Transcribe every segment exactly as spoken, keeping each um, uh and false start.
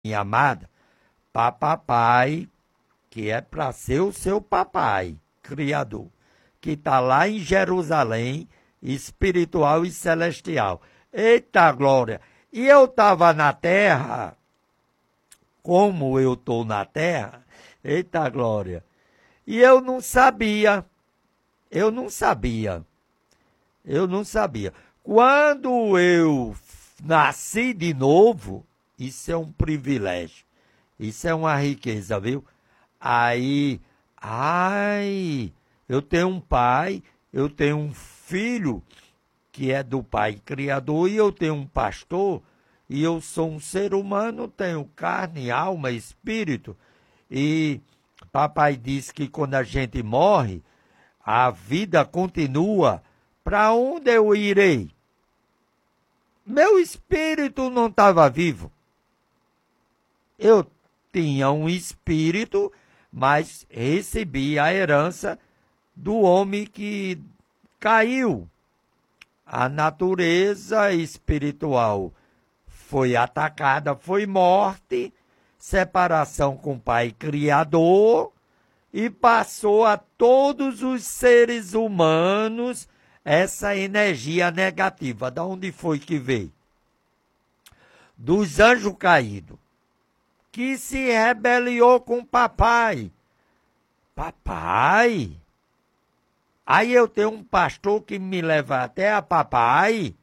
minha amada, para papai, que é para ser o seu papai, Criador, que está lá em Jerusalém, espiritual e celestial. Eita glória! E eu estava na terra, como eu estou na terra, eita glória, e eu não sabia, eu não sabia, eu não sabia. Quando eu nasci de novo, isso é um privilégio, isso é uma riqueza, viu? Aí, ai, eu tenho um pai, eu tenho um filho que é do pai criador e eu tenho um pastor e eu sou um ser humano, tenho carne, alma, espírito. E papai disse que quando a gente morre, a vida continua. Para onde eu irei? Meu espírito não estava vivo. Eu tinha um espírito, mas recebi a herança do homem que caiu. A natureza espiritual foi atacada, foi morte, separação com o Pai Criador, e passou a todos os seres humanos essa energia negativa. Da onde foi que veio? Dos anjos caídos, que se rebeliou com o papai. Papai? Aí eu tenho um pastor que me leva até a papai.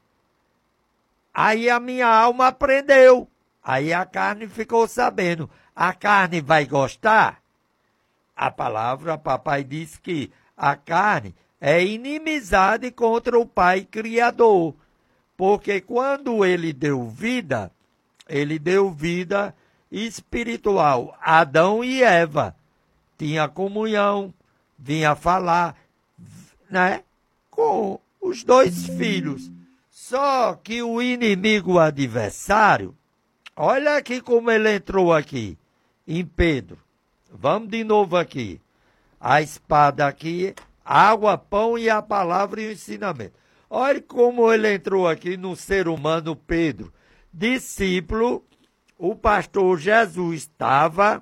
Aí a minha alma aprendeu. Aí a carne ficou sabendo. A carne vai gostar? A palavra, papai disse que a carne é inimizade contra o Pai Criador. Porque quando ele deu vida, ele deu vida espiritual. Adão e Eva tinha comunhão, vinha falar, né, com os dois filhos. Só que o inimigo o adversário, olha aqui como ele entrou aqui, em Pedro. Vamos de novo aqui. A espada aqui, água, pão e a palavra e o ensinamento. Olha como ele entrou aqui no ser humano Pedro. Discípulo, o pastor Jesus estava.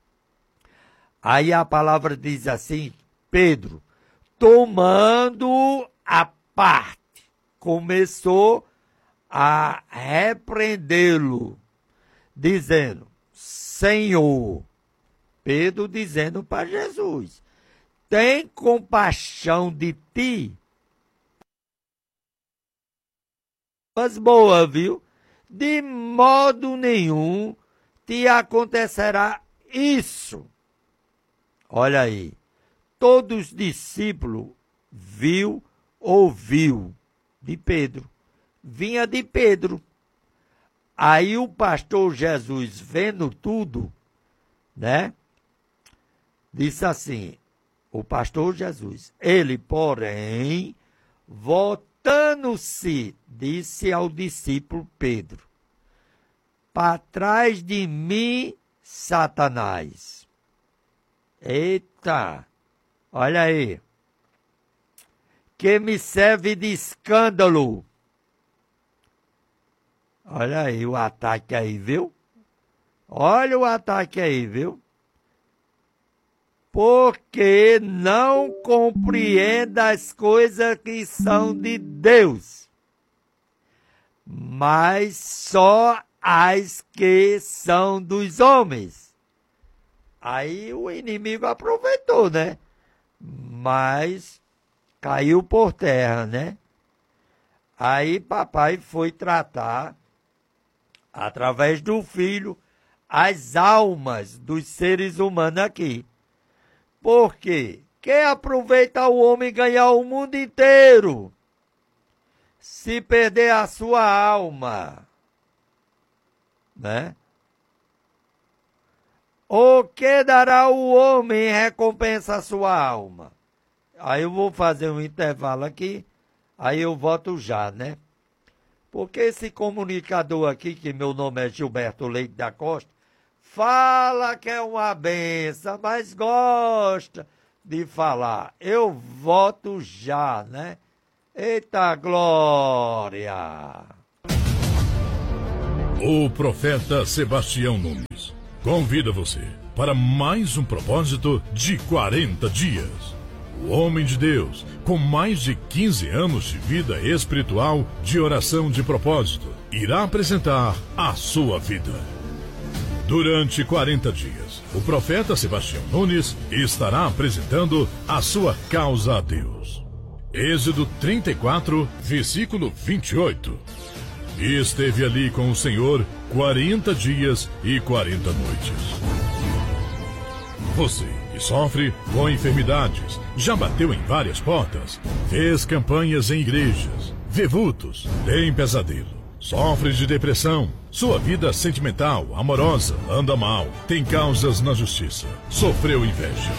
Aí a palavra diz assim, Pedro, tomando a parte, começou a repreendê-lo, dizendo, Senhor, Pedro dizendo para Jesus, tem compaixão de ti? Mas boa, viu? De modo nenhum te acontecerá isso. Olha aí, todos os discípulos viu, ouviu de Pedro, vinha de Pedro. Aí o pastor Jesus, vendo tudo, né, disse assim, o pastor Jesus, ele, porém, voltando-se, disse ao discípulo Pedro, para trás de mim, Satanás. Eita, olha aí, que me serve de escândalo. Olha aí o ataque aí, viu? Olha o ataque aí, viu? Porque não compreenda as coisas que são de Deus, mas só as que são dos homens. Aí o inimigo aproveitou, né? Mas caiu por terra, né? Aí papai foi tratar, através do filho, as almas dos seres humanos aqui. Por quê? Quer aproveitar o homem e ganhar o mundo inteiro, se perder a sua alma, né? O que dará o homem em recompensa à sua alma? Aí eu vou fazer um intervalo aqui, aí eu volto já, né? Porque esse comunicador aqui, que meu nome é Gilberto Leite da Costa, fala que é uma benção, mas gosta de falar. Eu volto já, né? Eita glória! O profeta Sebastião Nunes convida você para mais um propósito de quarenta dias. O homem de Deus, com mais de quinze anos de vida espiritual, de oração de propósito, irá apresentar a sua vida. Durante quarenta dias, o profeta Sebastião Nunes estará apresentando a sua causa a Deus. Êxodo trinta e quatro, versículo vinte e oito. E esteve ali com o Senhor quarenta dias e quarenta noites. Você que sofre com enfermidades, já bateu em várias portas, fez campanhas em igrejas, vê vultos, tem pesadelo, sofre de depressão, sua vida sentimental, amorosa, anda mal, tem causas na justiça, sofreu inveja.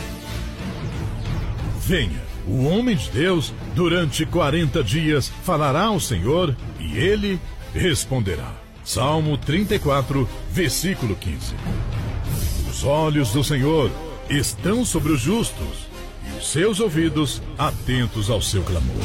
Venha, o homem de Deus, durante quarenta dias, falará ao Senhor e ele responderá. Salmo trinta e quatro, versículo quinze. Os olhos do Senhor estão sobre os justos e os seus ouvidos atentos ao seu clamor.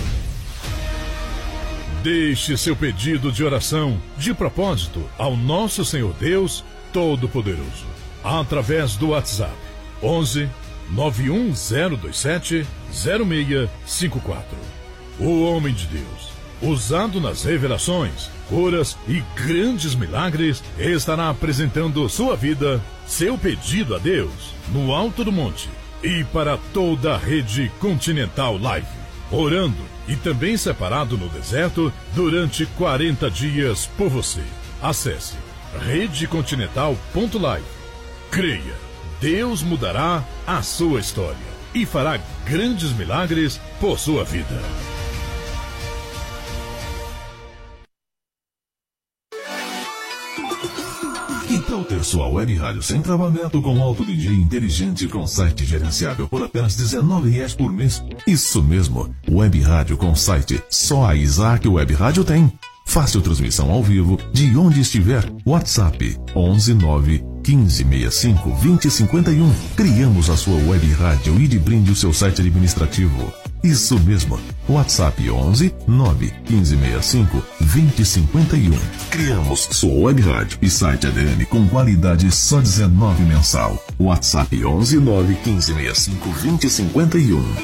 Deixe seu pedido de oração, de propósito, ao nosso Senhor Deus Todo-Poderoso, através do WhatsApp onze, nove um zero dois sete, zero seis cinco quatro. O homem de Deus, usado nas revelações, curas e grandes milagres, estará apresentando sua vida, seu pedido a Deus, no alto do monte e para toda a Rede Continental Live, orando e também separado no deserto durante quarenta dias por você. Acesse rede continental ponto live. Creia, Deus mudará a sua história e fará grandes milagres por sua vida. Que tal ter sua web rádio sem travamento com alto D J inteligente com site gerenciável por apenas dezenove reais por mês? Isso mesmo, web rádio com site só a Isaac Web Rádio tem. Fácil transmissão ao vivo de onde estiver. WhatsApp onze nove quinze sessenta e cinco vinte cinquenta e um. Criamos a sua web rádio e de brinde o seu site administrativo. Isso mesmo, WhatsApp onze nove quinze sessenta e cinco vinte cinquenta e um. Criamos sua web rádio e site A D M com qualidade só dezenove mensal. WhatsApp onze nove quinze sessenta e cinco vinte cinquenta e um.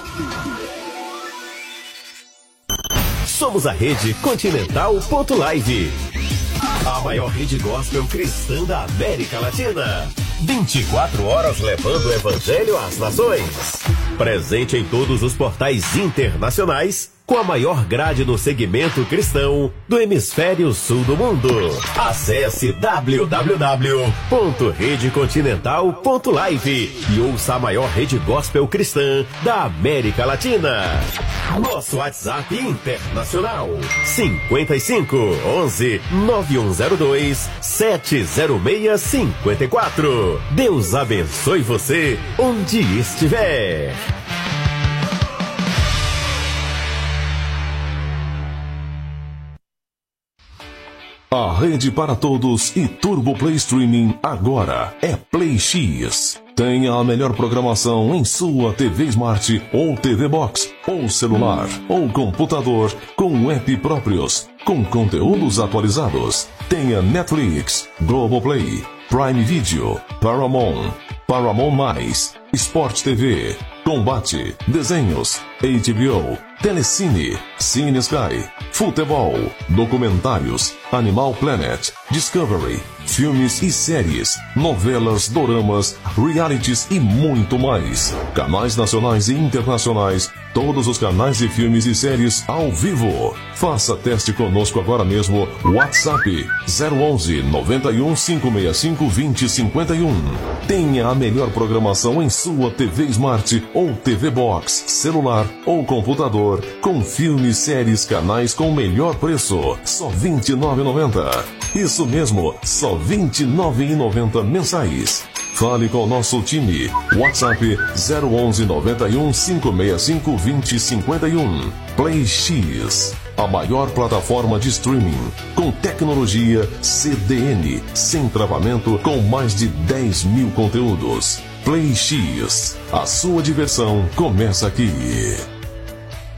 Somos a Rede Continental ponto live, a maior rede gospel cristã da América Latina. vinte e quatro horas levando o evangelho às nações. Presente em todos os portais internacionais, com a maior grade no segmento cristão do hemisfério sul do mundo. Acesse w w w ponto rede continental ponto live e ouça a maior rede gospel cristã da América Latina. Nosso WhatsApp internacional cinquenta e cinco, onze, nove um zero dois, sete zero seis cinco quatro. Deus abençoe você onde estiver. A rede para todos e Turbo Play Streaming agora é Play X. Tenha a melhor programação em sua T V Smart ou T V Box, ou celular, ou computador, com app próprios, com conteúdos atualizados. Tenha Netflix, Globoplay, Prime Video, Paramount, Paramount Mais, Sport T V, Combate, Desenhos, H B O, Telecine, Cine Sky, Futebol, Documentários, Animal Planet, Discovery, filmes e séries, novelas, doramas, realities e muito mais. Canais nacionais e internacionais, todos os canais de filmes e séries ao vivo. Faça teste conosco agora mesmo. WhatsApp zero onze, noventa e um, cinco sessenta e cinco, vinte cinquenta e um. Tenha a melhor programação em sua T V Smart ou T V Box, celular ou computador, com filmes, séries, canais com melhor preço. Só vinte e nove reais e noventa centavos. Isso mesmo, só vinte e nove reais e noventa centavos mensais. Fale com o nosso time. WhatsApp zero onze, noventa e um, cinco sessenta e cinco, vinte cinquenta e um. Play X, a maior plataforma de streaming, com tecnologia C D N, sem travamento, com mais de dez mil conteúdos. Play X, a sua diversão começa aqui.